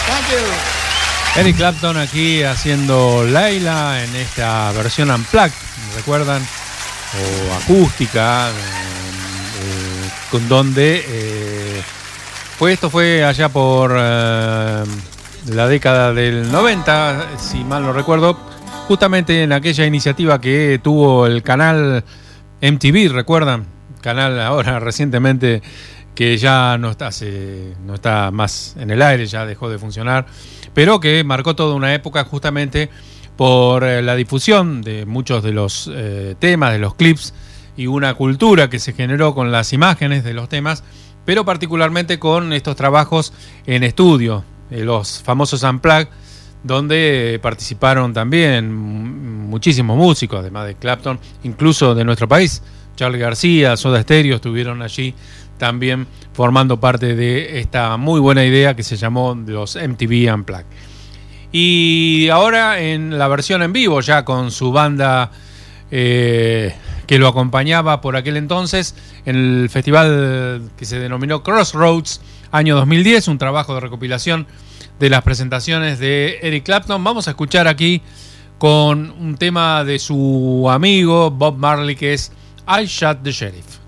Thank you. Eric Clapton aquí haciendo Layla en esta versión unplugged, ¿recuerdan? O acústica, con donde pues esto fue allá por la década del 90, si mal no recuerdo, justamente en aquella iniciativa que tuvo el canal MTV, ¿recuerdan? Canal ahora recientemente que ya no está más en el aire, ya dejó de funcionar, pero que marcó toda una época justamente por la difusión de muchos de los temas, de los clips, y una cultura que se generó con las imágenes de los temas, pero particularmente con estos trabajos en estudio, los famosos Unplugged, donde participaron también muchísimos músicos, además de Clapton, incluso de nuestro país. Charly García, Soda Stereo estuvieron allí también formando parte de esta muy buena idea que se llamó los MTV Unplugged. Y ahora en la versión en vivo, ya con su banda que lo acompañaba por aquel entonces, en el festival que se denominó Crossroads, año 2010, un trabajo de recopilación de las presentaciones de Eric Clapton. Vamos a escuchar aquí con un tema de su amigo Bob Marley, que es I Shot the Sheriff.